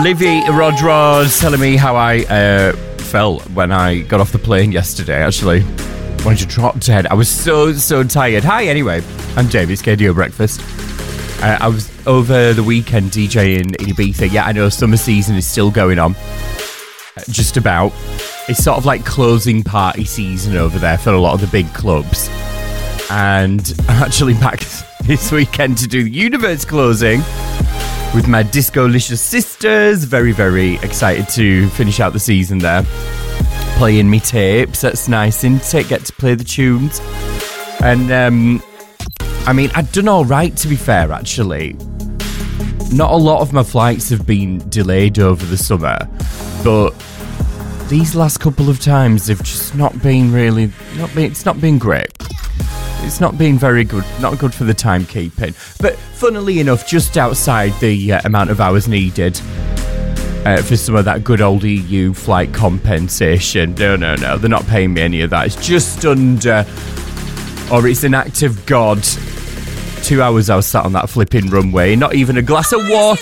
Livy Rodrod telling me how I felt when I got off the plane yesterday. Actually, wanted to drop dead. I was so tired. Hi, anyway. I'm Davis, KDO Breakfast. I was over the weekend DJing in Ibiza. Yeah, I know summer season is still going on. Just about. It's sort of like closing party season over there for a lot of the big clubs. And I'm actually back this weekend to do the Universe closing with my Discolicious sisters. Very, very excited to finish out the season there. Playing me tapes. That's nice, isn't it? Get to play the tunes. And, I mean, I've done all right, to be fair, actually. Not a lot of my flights have been delayed over the summer, but these last couple of times they've just it's not been great. It's not been very good, not good for the timekeeping. But funnily enough, just outside the amount of hours needed for some of that good old EU flight compensation. No, they're not paying me any of that. It's just under, or it's an act of God. 2 hours I was sat on that flipping runway, not even a glass of water.